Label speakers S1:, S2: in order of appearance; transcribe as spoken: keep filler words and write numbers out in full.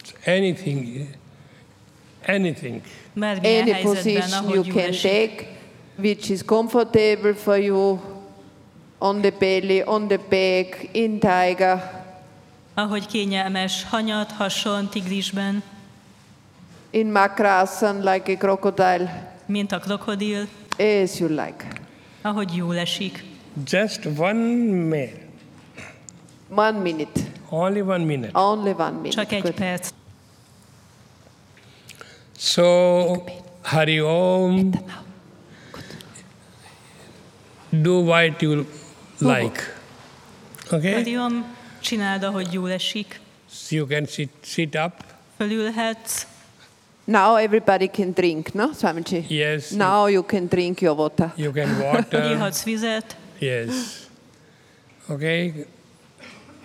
S1: anything, anything.
S2: Bármilyen
S3: Any
S2: helyzetben,
S3: position you
S2: ahogy jól
S3: can
S2: esik.
S3: take, which is comfortable for you, on the belly, on the back, in tiger,
S2: Ahogy kényelmes hanyat, hason, tigrisben,
S3: in makrasana like a crocodile,
S2: mint a krokodil,
S3: as you like.
S2: ahogy jól esik.
S1: Just one minute.
S3: One minute,
S1: Only one minute.
S3: only one minute.
S2: Csak egy
S3: Good.
S2: perc.
S1: So, Hari Om, do what you like. Okay?
S2: Hariom, csináld, ahogy jól esik.
S1: So you can sit, sit up.
S2: Fölülhetsz.
S3: Now everybody can drink, no, Swamiji?
S1: Yes.
S3: Now you can drink your water.
S1: You can water.
S2: Ihatsz vizet.
S1: Yes. Okay.